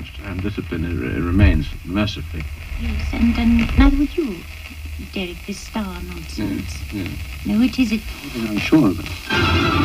against, and discipline remains, mercifully. Yes, and neither would you, Derek, this star nonsense. Yes. No, it isn't. I'm sure of it.